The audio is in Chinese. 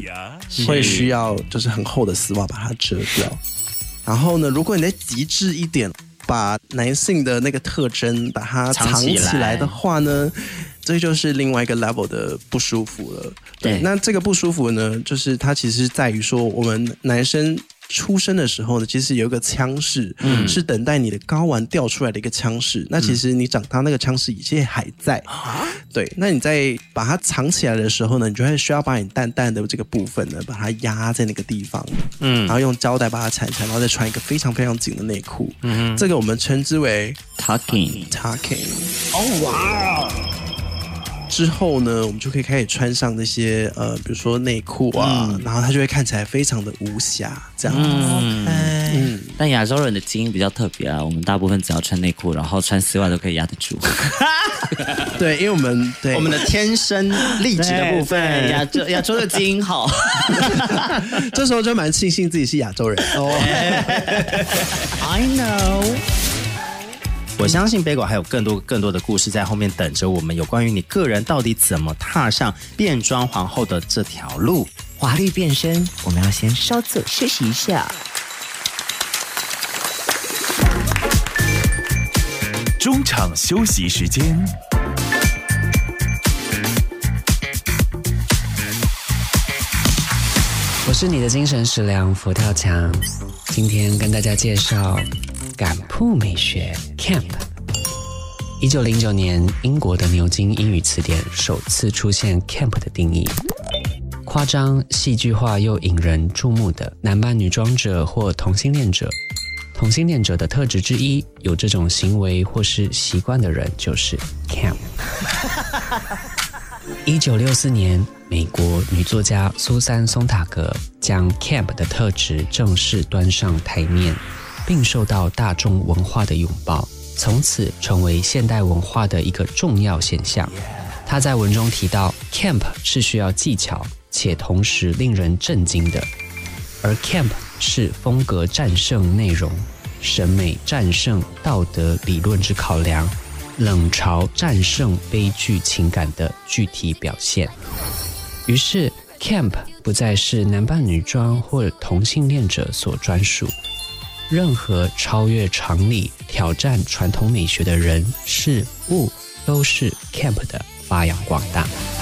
会需要就是很厚的丝袜把它遮掉。然后呢，如果你再极致一点，把男性的那个特征把它藏起来的话呢，这就是另外一个 level 的不舒服了。对，那这个不舒服呢，就是它其实在于说，我们男生出生的时候呢，其实有一个腔室，是等待你的睾丸掉出来的一个腔室。那其实你长大那个腔室已经还在，对。那你在把它藏起来的时候呢，你就会需要把你淡淡的这个部分呢，把它压在那个地方，然后用胶带把它缠起来，然后再穿一个非常非常紧的内裤。这个我们称之为 tucking。 哦哇！之后呢，我们就可以开始穿上那些比如说内裤啊，然后它就会看起来非常的无瑕，这样子。 但亚洲人的基因比较特别啊，我们大部分只要穿内裤，然后穿丝袜都可以压得住。 对，因为我们的天生丽质的部分， 亚洲的基因好。 这时候就蛮庆幸自己是亚洲人哦。 I know。我相信Bagel还有更多的故事在后面等着我们，有关于你个人到底怎么踏上变装皇后的这条路。 华丽变身，我们要先稍作休息一下。 中场休息时间。 我是你的精神食粮佛跳墙，今天跟大家介绍赶铺美学 Camp。 1909年，英国的牛津英语词典首次出现 Camp 的定义，夸张、戏剧化又引人注目的男扮女装者或同性恋者。同性恋者的特质之一，有这种行为或是习惯的人就是 Camp。 1964年，美国女作家苏珊·松塔格将 Camp 的特质正式端上台面，并受到大众文化的拥抱，从此成为现代文化的一个重要现象。她在文中提到 Camp 是需要技巧且同时令人震惊的，而 Camp 是风格战胜内容，审美战胜道德理论之考量，冷嘲战胜悲剧情感的具体表现。于是 Camp 不再是男扮女装或同性恋者所专属，任何超越常理、挑战传统美学的人事物都是 Camp 的发扬光大。